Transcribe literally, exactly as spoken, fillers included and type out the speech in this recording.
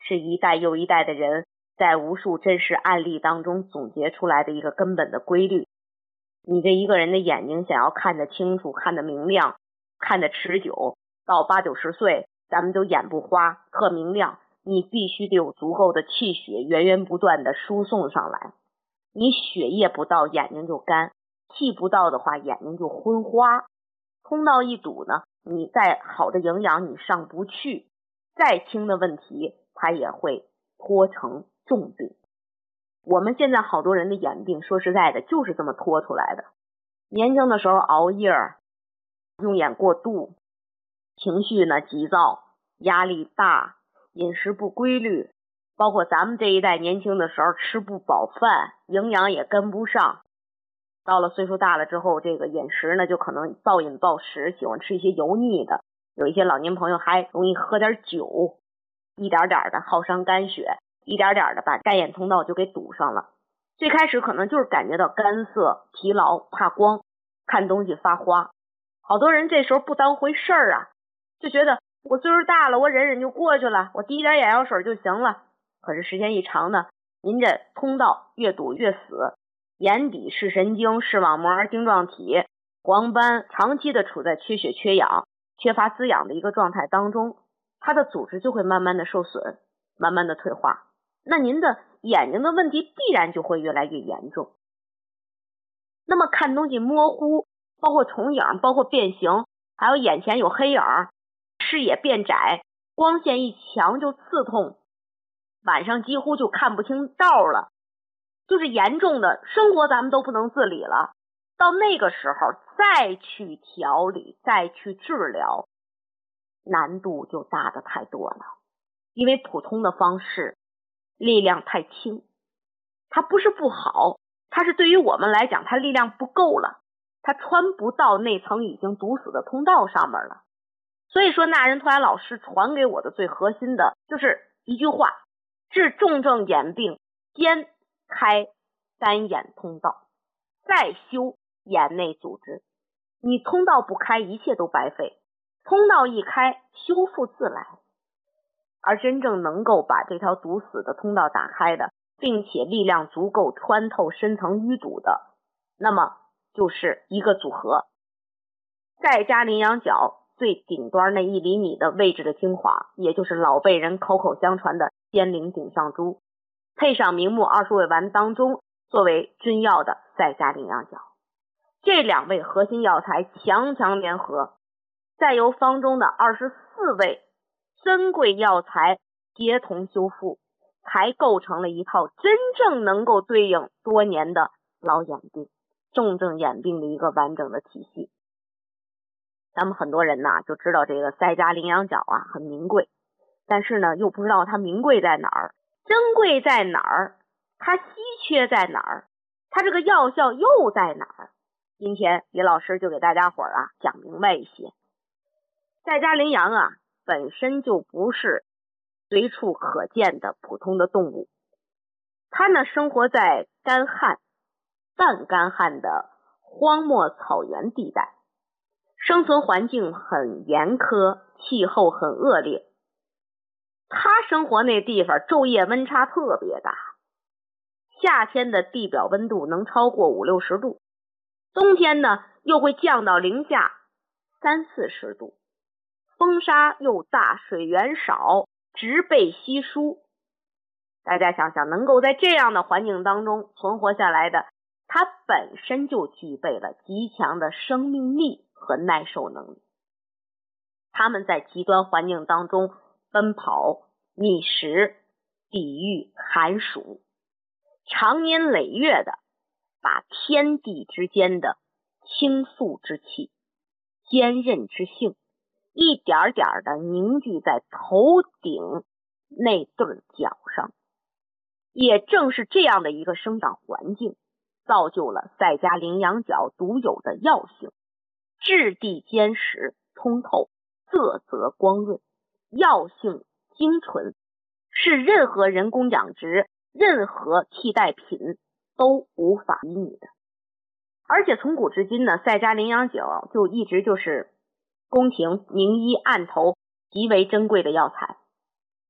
是一代又一代的人在无数真实案例当中总结出来的一个根本的规律。你这一个人的眼睛想要看得清楚，看得明亮，看得持久，到八九十岁咱们都眼不花，特明亮，你必须得有足够的气血源源不断的输送上来。你血液不到，眼睛就干，气不到的话，眼睛就昏花。通道一堵呢，你再好的营养你上不去，再轻的问题它也会拖成重病。我们现在好多人的眼病，说实在的就是这么拖出来的。年轻的时候熬夜，用眼过度，情绪呢急躁，压力大，饮食不规律，包括咱们这一代年轻的时候吃不饱饭，营养也跟不上。到了岁数大了之后，这个饮食呢就可能暴饮暴食，喜欢吃一些油腻的，有一些老年朋友还容易喝点酒，一点点的耗伤肝血，一点点的把干眼通道就给堵上了。最开始可能就是感觉到干涩、疲劳、怕光，看东西发花。好多人这时候不当回事儿啊，就觉得我岁数大了，我忍忍就过去了，我滴点眼药水就行了。可是时间一长呢，您这通道越堵越死，眼底视神经、视网膜、晶状体、黄斑长期的处在缺血缺氧、缺乏滋养的一个状态当中，它的组织就会慢慢的受损，慢慢的退化。那您的眼睛的问题必然就会越来越严重。那么看东西模糊，包括重影，包括变形，还有眼前有黑影，视野变窄，光线一强就刺痛，晚上几乎就看不清道了，就是严重的生活咱们都不能自理了。到那个时候再去调理，再去治疗，难度就大得太多了。因为普通的方式力量太轻，它不是不好，它是对于我们来讲它力量不够了，它穿不到那层已经堵死的通道上面了。所以说那人突然老师传给我的最核心的就是一句话：治重症眼病，先开干眼通道，再修眼内组织。你通道不开，一切都白费，通道一开，修复自来。而真正能够把这条堵死的通道打开的，并且力量足够穿透深层淤堵的，那么就是一个组合，再加羚羊角最顶端那一厘米的位置的精华，也就是老辈人口口相传的仙灵顶上珠，配上明目二十味丸当中作为君药的再加羚羊角，这两味核心药材强强联合，再由方中的二十四味珍贵药材协同修复，才构成了一套真正能够对应多年的老眼病、重症眼病的一个完整的体系。咱们很多人呢就知道这个塞加羚羊角啊很名贵，但是呢又不知道它名贵在哪儿，珍贵在哪儿，它稀缺在哪儿，它这个药效又在哪儿。今天李老师就给大家伙儿啊讲明白一些。塞加羚羊啊本身就不是随处可见的普通的动物，它呢生活在干旱、半干旱的荒漠草原地带，生存环境很严苛，气候很恶劣。它生活那地方昼夜温差特别大，夏天的地表温度能超过五六十度，冬天呢又会降到零下三四十度，风沙又大，水源少，植被稀疏。大家想想，能够在这样的环境当中存活下来的，它本身就具备了极强的生命力和耐受能力。它们在极端环境当中奔跑、觅食、抵御寒暑，长年累月的把天地之间的倾诉之气、坚韧之性一点点的凝聚在头顶那对角上。也正是这样的一个生长环境，造就了塞加羚羊角独有的药性，质地坚实通透，色泽光润，药性精纯，是任何人工养殖、任何替代品都无法比拟的。而且从古至今呢，塞加羚羊角就一直就是宫廷名医案头极为珍贵的药材。